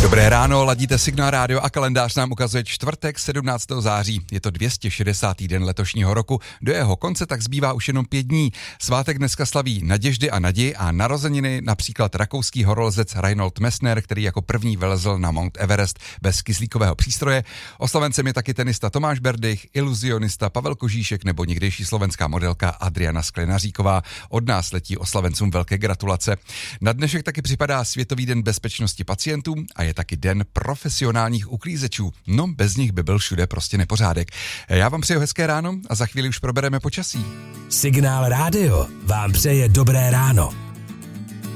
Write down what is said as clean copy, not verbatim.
Dobré ráno, ladíte Signál rádio a kalendář nám ukazuje čtvrtek 17. září. Je to 260. den letošního roku, do jeho konce tak zbývá už jenom 5 dní. Svátek dneska slaví Naděždy a naději a narozeniny například rakouský horolezec Reinhold Messner, který jako první vylezl na Mount Everest bez kyslíkového přístroje. Oslavencem je taky tenista Tomáš Berdych, iluzionista Pavel Kožíšek nebo někdejší slovenská modelka Adriana Sklenaříková. Od nás letí oslavencům velké gratulace. Na dnešek taky připadá Světový den bezpečnosti pacientů a je taky den profesionálních uklízečů. No, bez nich by byl všude prostě nepořádek. Já vám přeju hezké ráno a za chvíli už probereme počasí. Signál rádio vám přeje dobré ráno.